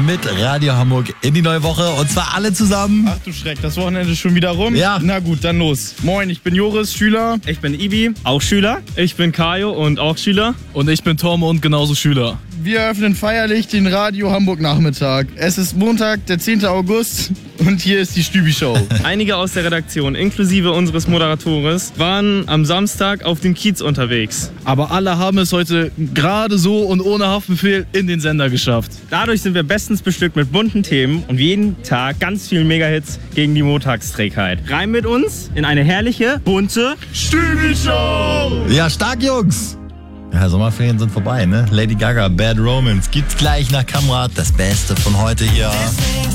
mit Radio Hamburg in die neue Woche. Und zwar alle zusammen. Ach du Schreck, das Wochenende ist schon wieder rum? Ja. Na gut, dann los. Moin, ich bin Joris, Schüler. Ich bin Ibi, auch Schüler. Ich bin Kajo und auch Schüler. Und ich bin Tormo und genauso Schüler. Wir eröffnen feierlich den Radio Hamburg Nachmittag. Es ist Montag, der 10. August und hier ist die Stübi-Show. Einige aus der Redaktion, inklusive unseres Moderatores, waren am Samstag auf dem Kiez unterwegs. Aber alle haben es heute gerade so und ohne Haftbefehl in den Sender geschafft. Dadurch sind wir bestens bestückt mit bunten Themen und jeden Tag ganz vielen Megahits gegen die Montagsträgheit. Rein mit uns in eine herrliche, bunte Stübi-Show! Ja, stark, Jungs. Ja, Sommerferien sind vorbei, ne? Lady Gaga, Bad Romance. Gibt's gleich nach Kamera. Das Beste von heute hier.